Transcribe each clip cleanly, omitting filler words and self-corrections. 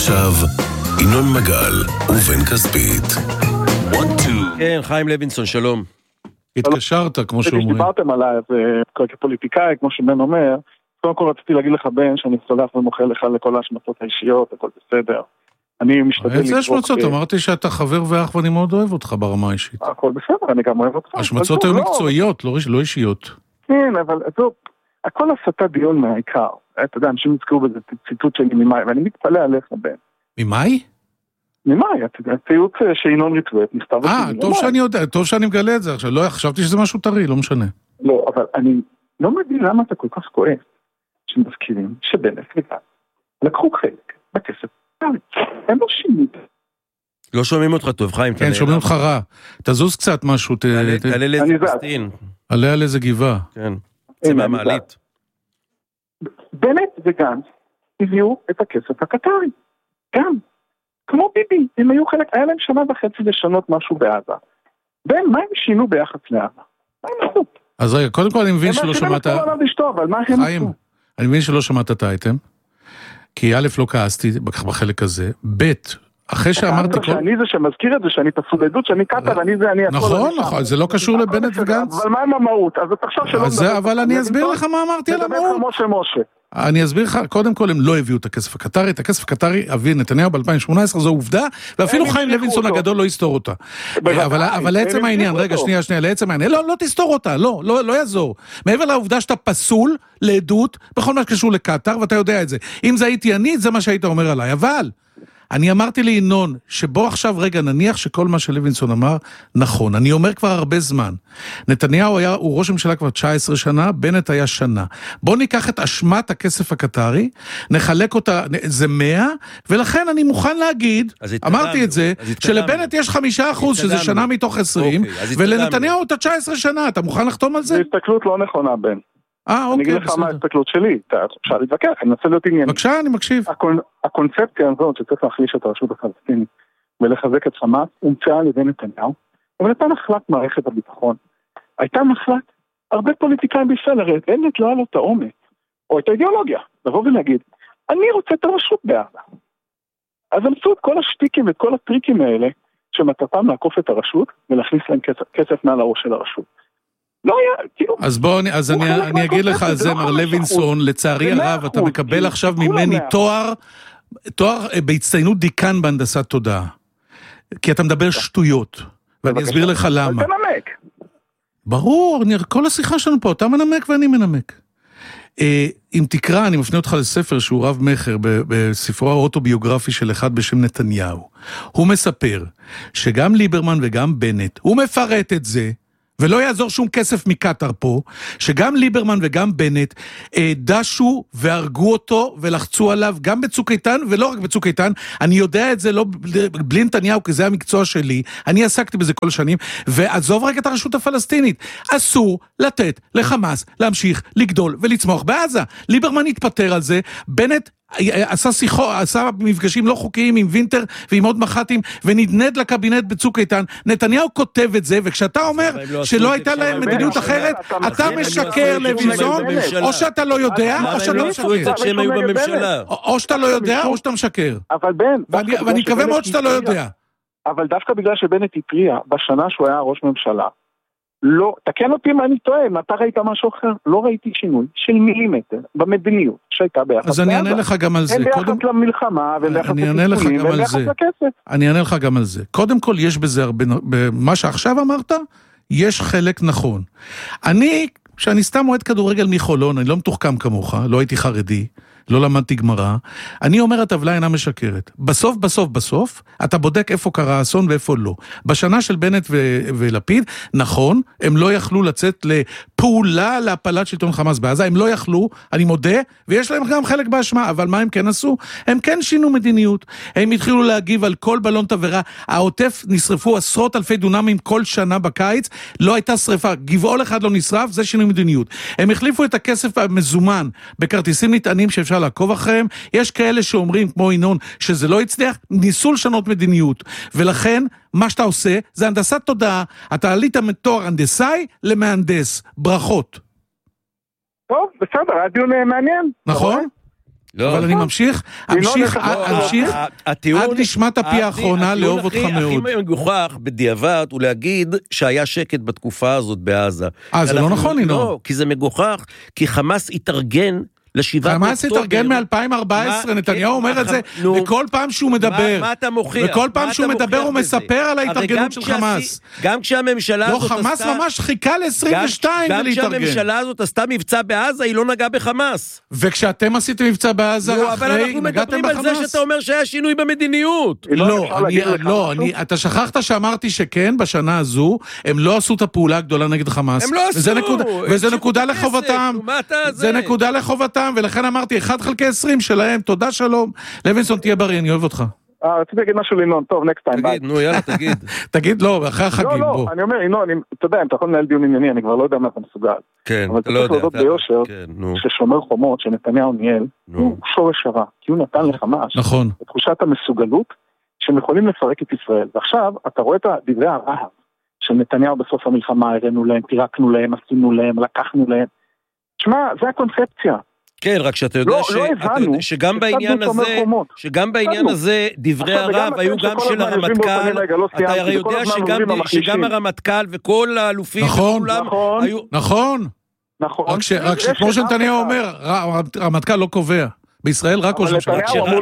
עכשיו, ינון מגל ובן כספית. כן, חיים לוינסון, שלום. התקשרת, כמו שאומרים. כשדיברתם עליי, כפוליטיקאי, כמו שבן אומר, קודם כל רציתי להגיד לך, בן, שאני סולח ומוחה לך לכל ההשמצות האישיות, הכל בסדר. אני משתדל... איזה השמצות? אמרתי שאתה חבר ואח ואני מאוד אוהב אותך ברמה האישית. הכל בסדר, אני גם אוהב אותך. השמצות היו מקצועיות, לא אישיות. כן, אבל זו, הכל הסתה דיון מהעיקר. אתה יודע, אנשים נזכרו בזה ציטוט שלי ממאי, ואני מתפלא עליך, בן. ממאי? ממאי, הציוט שינון ריטווט נכתב... טוב שאני יודע, טוב שאני מגלה את זה עכשיו. לא, חשבתי שזה משהו טרי, לא משנה. לא, אבל אני לא מבין למה אתה כל כך כועס שמזכירים שבנט וגם לקחו חלק בכסף. הם לא שינו. לא שומעים אותך טוב, חיים. כן, שומעים אותך רע. תזוז קצת משהו. תעלה לאיזה פסטין. עלה על איזה גבעה. כן. זה מהמעלית. בנט וגנץ הביאו את הכסף הקטרי. גם. כמו ביבי. הם היו חלק, היה להם שנה וחצי לשנות משהו בעזה. מה הם שינו ביחס לעזה? מה הם עשו? אז רגע, קודם כל אני מבין שלא שמעת... חיים, אני מבין שלא שמעת את האייטם. כי א' לא כעסתי בחלק הזה, ב' אחרי שאמרתי... שאני זה שמזכיר את זה, שאני פסול עדות, שאני קטע, ואני זה, אני... נכון, זה לא קשור לבנט וגנץ. אבל מה עם המהות? אז אתה חושב שלא... אבל אני אסביר לך מה אמרתי על המהות. משה. אני אסביר לך, קודם כל הם לא הביאו את הכסף הקטרי, את הכסף הקטרי הביא נתניהו ב-2018, זו עובדה, ואפילו חיים לוינסון הגדול לא יסתור אותה. אבל לעצם העניין, רגע, שנייה, לעצם העניין, לא תסתור אותה, לא יעזור. מעבר לעובדה שאתה פסול לעדות, בכל מה שקשור לקטר, ואתה יודע את זה. אם זה הייתי אני, זה מה שהיית אומר עליי, אבל... אני אמרתי לינון, שבוא עכשיו רגע נניח שכל מה שלוינסון אמר נכון. אני אומר כבר הרבה זמן. נתניהו הוא ראש הממשלה כבר 19 שנה, בנט היה שנה. בוא ניקח את אשמת הכסף הקטרי, נחלק אותה, זה 100, ולכן אני מוכן להגיד, אמרתי את זה, שלבנט יש 5%, שזה שנה מתוך 20, ולנתניהו אתה 19 שנה, אתה מוכן לחתום על זה? זו הסתכלות לא נכונה, בן. אני אגיד לך מה ההסתכלות שלי, אפשר להתווכח, אני מנסה להיות ענייני. בבקשה, אני מקשיב. הקונספציה הזאת שצריך להחליש את הרשות הפלסטינית ולחזק את חמאס, הומצאה על ידי נתניהו, אבל הייתה נחלת מערכת הביטחון. הייתה נחלת הרבה פוליטיקאים בישראל, הרי בנט לא היה לו את האומץ, או את האידיאולוגיה, לבוא ולהגיד, אני רוצה את הרשות בעזה. אז עשו את כל השטיקים ואת כל הטריקים האלה, שמטרתם לעקוף את הרשות ולהכניס להם כסף מעל הראש של הרשות. לא היה, כאילו... אז אני אגיד לך על זה, מר לוינסון, לצערי הרב, אתה מקבל עכשיו ממני תואר בהצטיינות דיקן בהנדסת תודעה. כי אתה מדבר שטויות, ואני אסביר לך למה. אבל תנמק. ברור, כל השיחה שלנו פה, אתה מנמק ואני מנמק. אם תקרא, אני מפנה אותך לספר שהוא רב מחר, בספרו האוטוביוגרפי של אחד בשם נתניהו. הוא מספר שגם ליברמן וגם בנט, הוא מפרט את זה, ולא יעזור שום כסף מקטר פה, שגם ליברמן וגם בנט דשו והרגו אותו ולחצו עליו גם בצוק איתן, ולא רק בצוק איתן, אני יודע את זה לא בלי נתניהו, כי זה המקצוע שלי, אני עסקתי בזה כל שנים, ועזוב רק את הרשות הפלסטינית, אסור לתת לחמאס להמשיך לגדול ולצמוח בעזה. ליברמן התפטר על זה, בנט עשה מפגשים לא חוקיים עם וינטר ועם עוד מח"טים ונדנד לקבינט בצוק איתן. נתניהו כותב את זה, וכשאתה אומר שלא הייתה להם מדיניות אחרת, אתה משקר לוינסון, או שאתה לא יודע או שאתה לא משקר, או שאתה לא יודע או שאתה משקר, ואני מקווה מאוד שאתה לא יודע. אבל דווקא בגלל שבנט התריע בשנה שהוא היה ראש ממשלה, לא, תקן אותי מה אני טועה, אם אתה ראית משהו אחר, לא ראיתי שינוי של מילימטר במדיניות שהייתה ביחס. אז אני אענה לך גם על זה. אין ביחס למלחמה, וביחס לטיפולים, וביחס לכסף. אני אענה לך גם על זה. קודם כל יש בזה הרבה, במה שעכשיו אמרת, יש חלק נכון. שאני סתם אוהד כדורגל מחולון, אני לא מתוחכם כמוך, לא הייתי חרדי, לא למדתי גמרא, אני אומר הטבלה אינה משקרת. בסוף, אתה בודק איפה קרה אסון ואיפה לא. בשנה של בנט ולפיד, נכון, הם לא יכלו לצאת לפעולה להפלת שלטון חמאס בעזה, הם לא יכלו, אני מודה, ויש להם גם חלק באשמה, אבל מה הם כן עשו? הם כן שינו מדיניות, הם התחילו להגיב על כל בלון תבערה, העוטף נשרפו עשרות אלפי דונמים כל שנה בקיץ, לא הייתה שריפה, גבעול אחד לא נשרף, זה שינוי מדיניות. הם החליפו את הכסף המזומן בכרטיסים נטענים שאפשר לעקוב אחריהם, יש כאלה שאומרים, כמו ינון, שזה לא יצליח, ניסו לשנות מדיניות, ולכן, מה שאתה עושה, זה הנדסת תודעה, אתה עלית מתואר הנדסאי למהנדס, ברכות. טוב, בסדר, היה דיון מעניין. נכון? אבל אני ממשיך עד נשמת הפי האחרונה לאהוב אותך מאוד. הכי מגוחך בדיעבד הוא להגיד שהיה שקט בתקופה הזאת בעזה. זה לא נכון, ינון. לא, כי זה מגוחך, כי חמאס התארגן לשבעת חמאס התארגן מ-2014, נתניהו אומר את זה, וכל פעם שהוא מדבר, מה אתה מוכיח? וכל פעם שהוא מדבר הוא מספר על ההתארגנות של חמאס. גם כשהממשלה הזאת עשתה... לא, חמאס ממש חיכה ל-22 גם כשהממשלה הזאת עשתה מבצע בעזה, היא לא נגעה בחמאס. וכשאתם עשיתם מבצע בעזה, אחרי, נגעתם בחמאס. אבל אנחנו מדברים על זה שאתה אומר שהיה שינוי במדיניות. לא, אתה שכחת שאמרתי שכן, בשנה הזו, הם לא עשו את הפעולה הגדולה נגד חמאס. הם לא עשו. וזה נקודה לחובתם. זה נקודה לחובתם. ולכן אמרתי, 1/20 שלהם, תודה שלום. לוינסון, תהיה בריא, אני אוהב אותך. רציתי להגיד משהו לינון, טוב, נקסט טיים, ביי. תגיד, נו, יאללה, תגיד. תגיד, לא, אחרי החגים, בוא. לא, אני אומר, ינון, אתה יודע, אם אתה יכול לנהל דיון ענייני, אני כבר לא יודע מה אתה מסוגל. כן, אבל אתה צריך להודות ביושר, ששומר חומות, שנתניהו ניהל, הוא שורש הרע, כי הוא נתן לחמאס, את תחושת המסוגלות, שהם יכולים לפרק את ישראל. ועכשיו, אתה רואה את דברי הרהב, של נתניהו בסוף המלחמה, הראינו להם, פירקנו להם, עשינו להם, לקחנו להם. תשמע, זה הקונספציה. כן, רק שאתה יודע שגם בעניין הזה דברי הרב היו גם של הרמטכ"ל, אתה הרי יודע שגם הרמטכ"ל וכל האלופים נכון, רק שכמו שנתניהו אומר, הרמטכ"ל לא קובע, בישראל רק ראש הממשלה.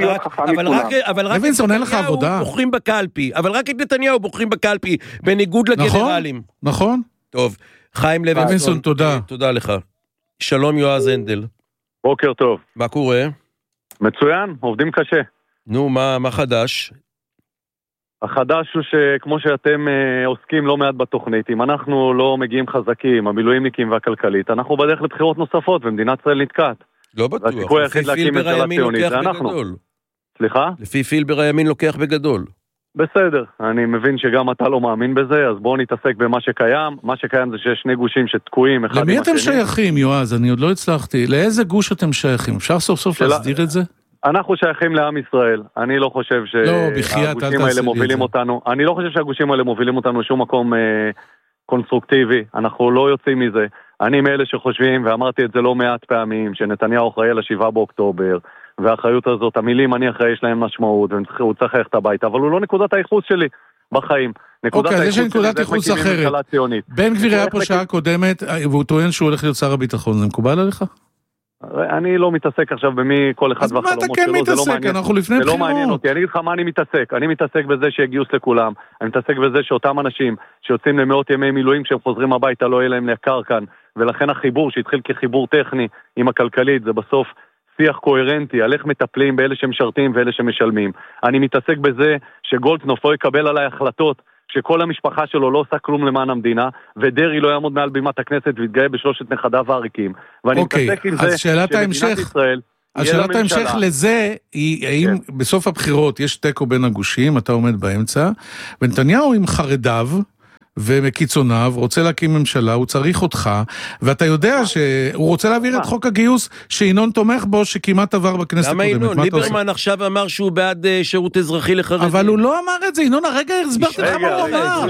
אבל רק נתניהו בוחרים בקלפי, אבל רק את נתניהו בוחרים בקלפי, בניגוד לגנרלים. נכון. טוב, חיים לוינסון, תודה לך. שלום יועז הנדל. בוקר טוב. מה קורה? מצוין, עובדים קשה. נו, מה חדש? החדש הוא שכמו שאתם עוסקים לא מעט בתוכנית, אם אנחנו לא מגיעים חזקים, המילואימניקים והכלכלית, אנחנו בדרך לבחירות נוספות ומדינת ישראל נתקעת. לא בטוח. והסיכוי היחיד להקים ממשלה ציונית זה אנחנו. סליחה? לפי פילבר הימין לוקח בגדול. בסדר, אני מבין שגם אתה לא מאמין בזה, אז בואו נתעסק במה שקיים. מה שקיים זה שיש שני גושים שתקועים אחד עם השני. למי אתם שייכים, יועז? אני עוד לא הצלחתי. לאיזה גוש אתם שייכים? אפשר סוף סוף להסדיר את זה? אנחנו שייכים לעם ישראל. אני לא חושב שהגושים האלה מובילים אותנו. אני לא חושב שהגושים האלה מובילים אותנו לשום מקום קונסטרוקטיבי. אנחנו לא יוצאים מזה. אני מאלה שחושבים, ואמרתי את זה לא מעט פעמים, שנתניהו אחראי ל7 באוקטובר, והאחריות הזאת, המילים אני אחראי יש להם משמעות, והוא צריך ללכת הביתה, אבל הוא לא נקודת הייחוס שלי בחיים. אוקיי, אז יש נקודת ייחוס אחרת. בן גביר היה פה שעה קודמת, והוא טוען שהוא הולך להיות שר הביטחון, זה מקובל עליך? אני לא מתעסק עכשיו במי כל אחד והחלומות שלו. אז מה אתה כן מתעסק? אנחנו לפני בחירות. זה לא מעניין אותי, אני אגיד לך מה אני מתעסק. אני מתעסק בזה שיהיה גיוס לכולם. אני מתעסק בזה שאותם אנשים שיוצאים למאות ימי מילואים כשהם חוזרים הביתה לא יהיה להם לקר כאן, ולכן החיבור שהתחיל כחיבור טכני עם הכלכלית זה בסוף שיח קוהרנטי, על איך מטפלים באלה שמשרתים ואלה שמשלמים. אני מתעסק בזה שגולדקנופ לא יקבל עליי החלטות שכל המשפחה שלו לא עושה כלום למען המדינה, ודרי לא יעמוד מעל בימת הכנסת ויתגאה בשלושת נכדיו העריקים. ואני מתעסק עם זה שמדינת ישראל... אז שאלת ההמשך לזה היא, האם בסוף הבחירות יש טקו בין הגושים, אתה עומד באמצע, ונתניהו עם חרדיו ומקיצוניו רוצה להקים ממשלה, הוא צריך אותך, ואתה יודע שהוא רוצה להעביר את חוק הגיוס שינון תומך בו, שכמעט עבר בכנסת הקודמת. למה ינון? ליברמן עכשיו אמר שהוא בעד שירות אזרחי לחרדים. אבל הוא לא אמר את זה, ינון, הרגע הסברתי לך מה הוא אמר.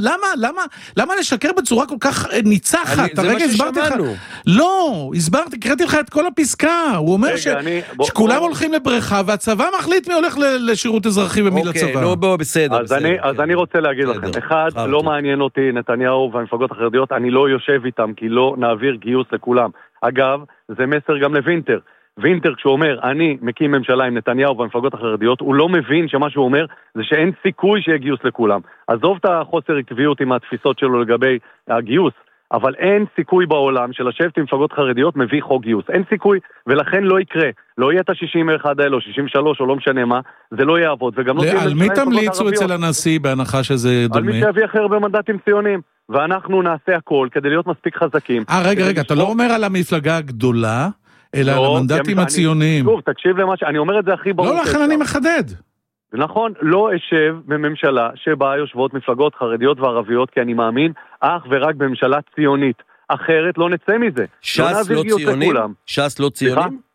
למה לשקר בצורה כל כך ניצחת? הרגע הסברתי לך. לא, הסברתי, קראתי לך את כל הפסקה. הוא אומר שכולם הולכים לבריכה, והצבא מחליט מי הולך לשירות אזרחי ומי לצבא. אוקיי, לא, בוא, בסדר. אז אני רוצה להגיד לכם, אחד, לא מעניין אותי נתניהו והמפלגות החרדיות, אני לא יושב איתם כי לא נעביר גיוס לכולם. אגב, זה מסר גם לוינטר. וינטר כשהוא אומר, אני מקים ממשלה עם נתניהו והמפלגות החרדיות, הוא לא מבין שמה שהוא אומר זה שאין סיכוי שיהיה גיוס לכולם. עזוב את החוסר עקביות עם התפיסות שלו לגבי הגיוס, אבל אין סיכוי בעולם שלשבת עם מפלגות חרדיות מביא חוק גיוס. אין סיכוי, ולכן לא יקרה. לא יהיה את ה-61 האלה, או 63, או לא משנה מה, זה לא יעבוד. וגם לא על מי תמליצו אצל הנשיא בהנחה שזה דומה? על מי שיביא אחר הרבה מנדטים ציונים. ואנחנו נעשה הכל כדי להיות מספיק חזקים. רגע, אתה לא אומר על המפלגה הגדולה, אלא על המנדטים הציוניים. שוב, תקשיב למה אני אומר את זה הכי ברור. לא, לכן אני מחדד. נכון, לא אשב בממשלה שבה יושבות מפלגות חרדיות וערביות, כי אני מאמין אך ורק בממשלה ציונית. אחרת לא נצא מזה. ש"ס לא ציונים? ש"ס לא ציונים?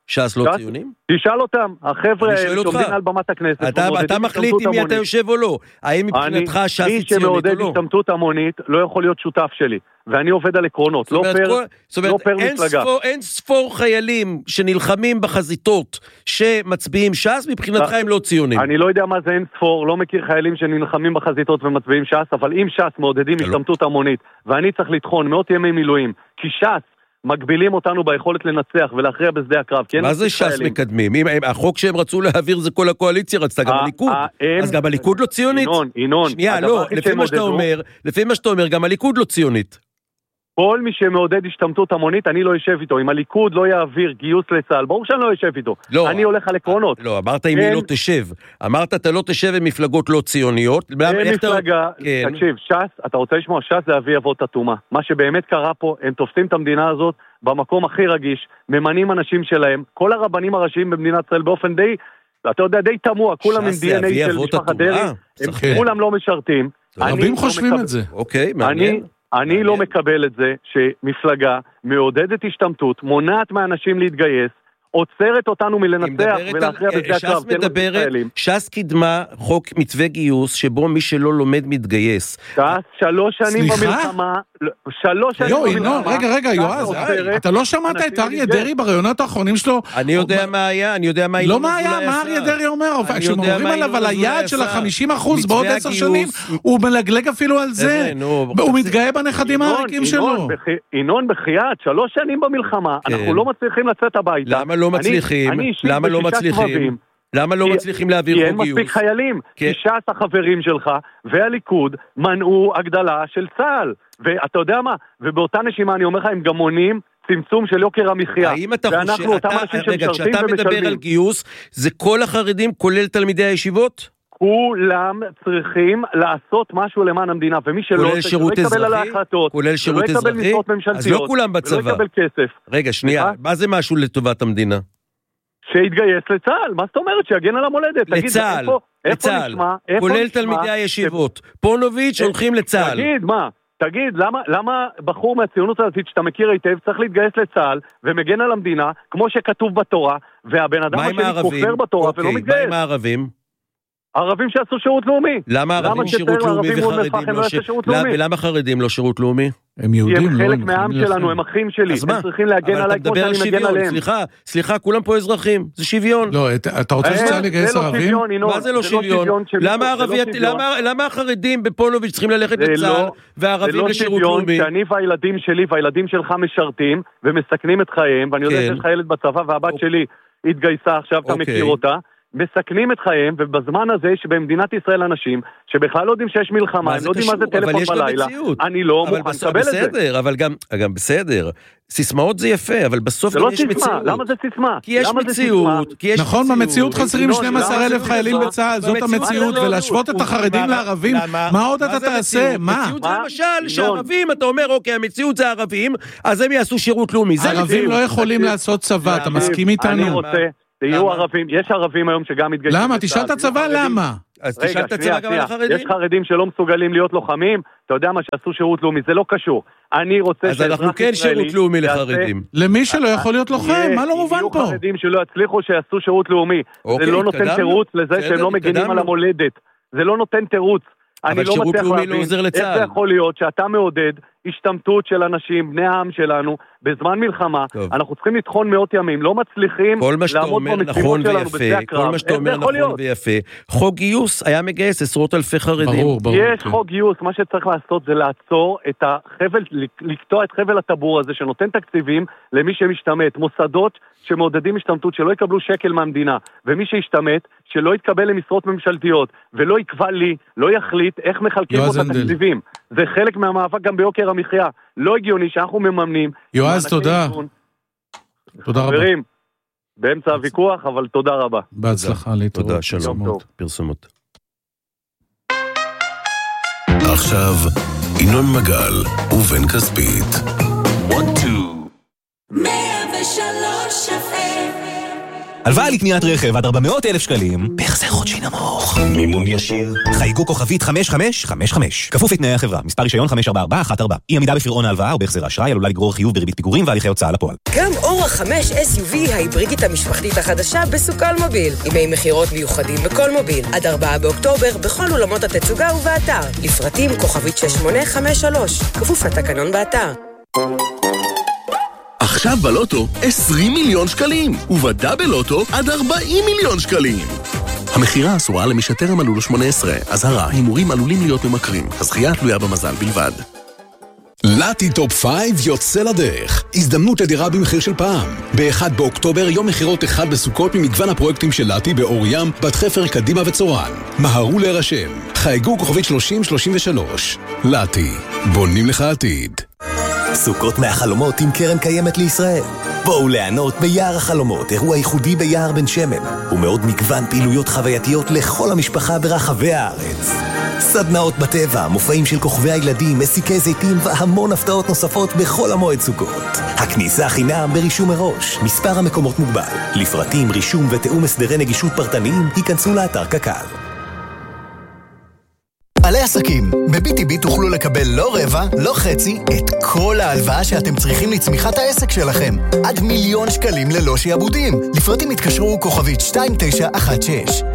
ש"ס לא ציונים? תשאל אותם, החבר'ה שעומדים על במת הכנסת. אתה מחליט עם מי אתה יושב או לא. האם מבחינתך ש"ס היא ציונית או לא? מי שמעודד השתמטות המונית לא יכול להיות שותף שלי. ואני עובד על עקרונות, לא פר מפלגה. אין ספור חיילים שנלחמים בחזיתות שמצביעים ש"ס, מבחינתך הם לא ציונים. אני לא יודע מה זה אין ספור, לא מכיר חיילים שנלחמים בחזיתות ומצביעים ש"ס, אבל אם ש"ס מעודדים השתמטות המונית, ואני צריך לטחון מאות ימי מילואים, כי ש"ס מגבילים אותנו ביכולת לנצח ולהכריע בשדה הקרב. מה זה ש"ס מקדמים? החוק שהם רצו להעביר זה כל הקואליציה רצתה, גם הליכוד. אז גם הליכוד לא ציונית? ינון. שנייה, לא, לפי מה שאתה אומר, גם הליכוד לא ציונית. כל מי שמעודד השתמטות המונית, אני לא יושב איתו. אם הליכוד לא יעביר גיוס לצה"ל, ברור שאני לא יושב איתו. אני הולך על עקרונות. לא, אמרת אם היא לא תשב. אמרת אתה לא תשב עם מפלגות לא ציוניות. מפלגה, תקשיב, ש"ס, אתה רוצה לשמוע, ש"ס זה אבי אבות התאומה. מה שבאמת קרה פה, הם תופסים את המדינה הזאת במקום הכי רגיש, ממנים אנשים שלהם, כל הרבנים הראשיים במדינת ישראל באופן די, אתה יודע, די תמוה, כולם עם DNA של משפחת דרעי, הם כולם לא משרתים. רבים חושבים את זה. אוקיי, מעניין. אני לא מקבל את זה שמפלגה מעודדת השתמטות, מונעת מאנשים להתגייס, עוצרת אותנו מלנצח ולהכריע בשדה הקרב. ש"ס קידמה חוק מתווה גיוס שבו מי שלא לומד מתגייס. ש"ס 3 שנים במלחמה, 3 שנים במלחמה. רגע, יועז, אתה לא שמעת את אריה דרעי ברעיונות האחרונים שלו? אני יודע מה היה, אני יודע מה לא מה היה, מה אריה דרעי אומר? כשמורים עליו על היעד של 50% בעוד 10 שנים, הוא מלגלג אפילו על זה. הוא מתגאה בנכדים העריקים שלו. ינון בחייאת, 3 שנים במלחמה, אנחנו לא מצליחים לצאת הביתה. למה לא מצליחים? למה לא מצליחים להעביר חוק גיוס? כי אין מספיק חיילים. כי ש"ס החברים שלך והליכוד מנעו הגדלה של צה"ל. ואתה יודע מה? ובאותה נשימה אני אומר לך, הם גם מונים צמצום של יוקר המחיה. האם אתה חושב, כשאתה מדבר על גיוס, זה כל החרדים, כולל תלמידי הישיבות? כולם צריכים לעשות משהו למען המדינה, ומי שלא יקבל על ההחלטות, כולל שירות אזרחי, אז לא כולם בצבא. ולא יקבל כסף. רגע, שנייה, מה זה משהו לטובת המדינה? שיתגייס לצה"ל, מה זאת אומרת? שיגן על המולדת. לצה"ל, כולל תלמידי הישיבות. פונוביץ' הולכים לצה"ל. תגיד, למה בחור מהציונות הדתית שאתה מכיר היטב צריך להתגייס לצה"ל ומגן על המדינה, כמו שכתוב בתורה, והבן אדם השני כופר בתורה ולא מתגייס? מה עם הערבים? ערבים שעשו שירות לאומי. למה ערבים שירות לאומי וחרדים לא שירות לאומי? ולמה חרדים לא שירות לאומי? הם יהודים, כי הם חלק מהעם שלנו, הם אחים שלי, הם צריכים להגן עליי כמו שאני מגן עליהם. סליחה, כולם פה אזרחים, זה שוויון. לא, אתה רוצה שצריך לגייס ערבים? מה זה לא שוויון? למה החרדים בפונוביץ' צריכים ללכת לצה"ל והערבים לשירות לאומי? שאני והילדים שלי והילדים שלך משרתים ומסכנים את חייהם, ואני יודע שיש לך ילד בצבא והבת שלי התגייסה, עכשיו אתה מכיר אותה, מסכנים את חייהם, ובזמן הזה שבמדינת ישראל אנשים שבכלל לא יודעים שיש מלחמה, הם לא יודעים מה זה טלפון בלילה, אני לא מוכן לקבל את זה. בסדר, אבל גם בסדר. סיסמאות זה יפה, אבל בסוף גם יש מציאות. למה זה סיסמה? כי יש מציאות. נכון, במציאות חסרים 12,000 חיילים בצה"ל, זאת המציאות, ולהשוות את החרדים לערבים, מה עוד אתה תעשה? מה? מציאות זה למשל, שהערבים, אתה אומר, אוקיי, המציאות זה הערבים, אז הם יעשו שירות לאומי. הערבים לא יכולים לעשות צבא, אתה מסכים איתנו? יהיו ערבים, יש ערבים היום שגם מתגייסים. למה? תשאל את הצבא למה? אז תשאל את הצבא גם על החרדים. יש חרדים שלא מסוגלים להיות לוחמים, אתה יודע מה, שעשו שירות לאומי, זה לא קשור. אני רוצה אז אנחנו כן שירות לאומי לחרדים. למי שלא יכול להיות לוחם, מה לא מובן פה? יהיו חרדים שלא יצליחו שיעשו שירות לאומי. זה לא נותן תירוץ לזה שהם לא מגנים על המולדת. זה לא נותן תירוץ. אני לא מצליח להבין איך זה יכול להיות שאתה מעודד השתמטות של אנשים, בני העם שלנו, בזמן מלחמה, אנחנו צריכים לטחון מאות ימים, לא מצליחים לעמוד במשימות שלנו בשדה הקרב. כל מה שאתה אומר נכון ויפה. חוק גיוס היה מגייס עשרות אלפי חרדים. יש חוק גיוס, מה שצריך לעשות זה לעצור את החבל, לקטוע את חבל הטבור הזה, שנותן תקציבים למי שמשתמט. מוסדות שמעודדים השתמטות, שלא יקבלו שקל מהמדינה, ומי שישתמט, שלא יתקבל למשרות ממשלתיות, ולא יקבע לי, לא יחליט איך מחלקים את התקציבים. זה חלק מהמאבק גם ביוקר המחיה. לא הגיוני שאנחנו מממנים. יועז, תודה. תודה רבה. חברים, באמצע הוויכוח, אבל תודה רבה. בהצלחה להתראות. תודה, שלום. פרסומות. עכשיו, ינון מגל ובן כספית. 1, 2. 103 FM הלוואה לקניית רכב עד 400,000 שקלים, בהחזר חודשי נמוך. מימון ישיר. חייגו כוכבית 5555. כפוף לתנאי החברה. מספר רישיון 54414. אי עמידה בפירעון ההלוואה או בהחזר האשראי עלולה לגרור חיוב בריבית פיגורים והליכי הוצאה לפועל. גם אורה 5 SUV ההיברידית המשפחתית החדשה בסוקל מוביל. ימי מחירות מיוחדים בכל מוביל. עד 4 באוקטובר בכל אולמות התצוגה ובאתר. לפרטים כוכבית 6853. כפוף לתקנון באתר. עכשיו בלוטו 20 מיליון שקלים, ובדאבל לוטו עד 40 מיליון שקלים. המחירה אסורה למי שטרם מלאו לו 18. אזהרה, הימורים עלולים להיות ממכרים. הזכייה תלויה במזל בלבד. לטי טופ 5 יוצא לדרך. הזדמנות אדירה במחיר של פעם. ב-1 באוקטובר יום מחירות אחד בסוכות ממגוון הפרויקטים של לטי באור ים, בת חפר, קדימה וצורן. מהרו להירשם. חייגו כוכבית 3033. לטי, בונים לך עתיד. סוכות מהחלומות עם קרן קיימת לישראל. בואו ליהנות ביער החלומות, אירוע ייחודי ביער בן שמן, ומאוד מגוון פעילויות חווייתיות לכל המשפחה ברחבי הארץ. סדנאות בטבע, מופעים של כוכבי הילדים, מסיקי זיתים והמון הפתעות נוספות בכל המועד סוכות. הכניסה חינם ברישום מראש, מספר המקומות מוגבל. לפרטים, רישום ותאום הסדרי נגישות פרטניים, היכנסו לאתר קק"ל. בעלי עסקים, ב-BTB תוכלו לקבל לא רבע, לא חצי, את כל ההלוואה שאתם צריכים לצמיחת העסק שלכם. עד 1,000,000 שקלים ללא שיעבודים. לפרטים התקשרו כוכבית 2916.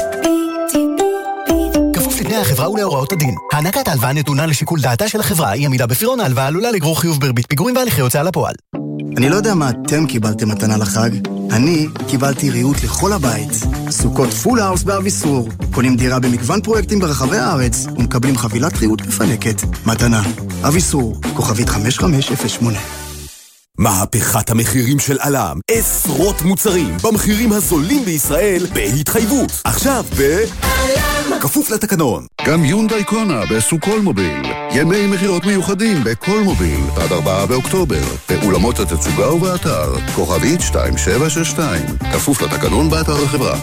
כפוף לתנאי החברה ולהוראות הדין. הענקת ההלוואה נתונה לשיקול דעתה של החברה, אי עמידה בפירעון ההלוואה עלולה לגרור חיוב בריבית פיגורים והליכי הוצאה לפועל. אני לא יודע מה אתם קיבלתם מתנה לחג. אני קיבלתי ריהוט לכל הבית. סוכות פול האוס באביסור. קונים דירה במגוון פרויקטים ברחבי הארץ ומקבלים חבילת ריהוט מפנקת. מתנה. אביסור, כוכבית 5508. מהפכת המחירים של אלם. עשרות מוצרים במחירים הזולים בישראל בהתחייבות. עכשיו כפוף לתקנון. גם יונדאי קונה בסוקול מוביל. ימי מחירות מיוחדים בכל מוביל עד 4 באוקטובר. באולמות התצוגה ובאתר. כוכבית 2762. כפוף לתקנון באתר החברה.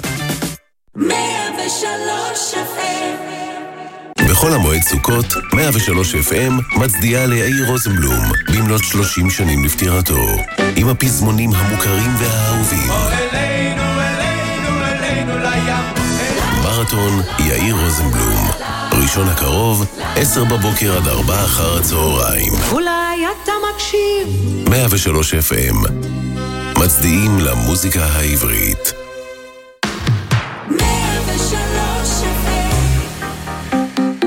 103 FM. בכל המועד סוכות, 103 FM מצדיעה ליאיר רוזנבלום במלאת 30 שנים לפטירתו. עם הפזמונים המוכרים והאהובים. אלינו לים. מרתון יאיר רוזנבלום. ראשון הקרוב, 10 בבוקר עד 4 אחר הצהריים. אולי אתה מקשיב. 103 FM. מצדיעים למוזיקה העברית. 103 FM.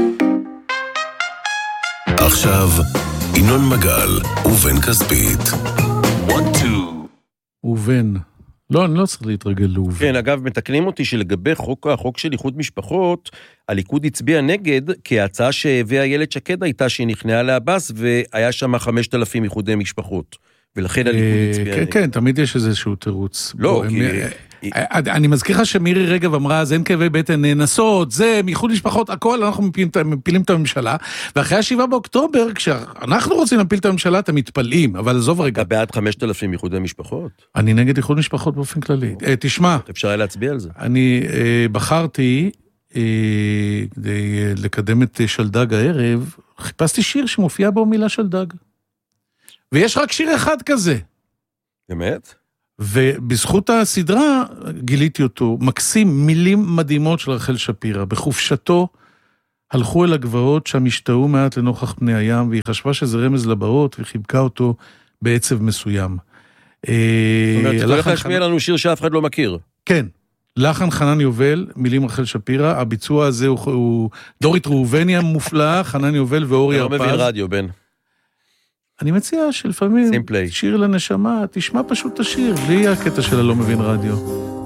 עכשיו, ינון מגל ובן כספית. 1, 2. ובן. לא, אני לא צריך להתרגל לאובן. כן, אגב, מתקנים אותי שלגבי החוק של איחוד משפחות, הליכוד הצביע נגד, כי ההצעה שהביאה איילת שקד הייתה שהיא נכנעה לעבאס, והיה שם 5,000 איחודי משפחות. ולכן הליכוד הצביע נגד. כן, תמיד יש איזשהו תירוץ. לא, כי... אני מזכיר לך שמירי רגב אמרה, אז אין כאבי בטן נאנסות, זה, מאיחוד משפחות, הכל, אנחנו מפילים את הממשלה, ואחרי 7 באוקטובר, כשאנחנו רוצים להפיל את הממשלה, אתם מתפלאים, אבל עזוב רגע. אתה בעד 5,000 איחודי משפחות? אני נגד איחוד משפחות באופן כללי. תשמע. אפשר היה להצביע על זה. אני בחרתי, כדי לקדם את שלדג הערב, חיפשתי שיר שמופיע בו מילה שלדג. ויש רק שיר אחד כזה. באמת? ובזכות הסדרה גיליתי אותו, מקסים, מילים מדהימות של רחל שפירא. בחופשתו הלכו אל הגבעות שם השתהו מעט לנוכח פני הים, והיא חשבה שזה רמז לבאות, וחיבקה אותו בעצב מסוים. זאת אומרת, אתה הולך להשמיע לנו שיר שאף אחד לא מכיר. כן, לחן חנן יובל, מילים רחל שפירא, הביצוע הזה הוא דורית ראובני המופלאה, חנן יובל ואורי הרפז. אתה לא מבין רדיו, בן. אני מציע שלפעמים שיר לנשמה, תשמע פשוט את השיר, בלי הקטע שלה לא מבין רדיו.